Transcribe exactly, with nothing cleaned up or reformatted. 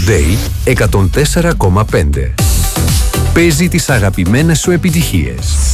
Today εκατόν τέσσερα κόμμα πέντε. Παίζει τις αγαπημένες σου επιτυχίες.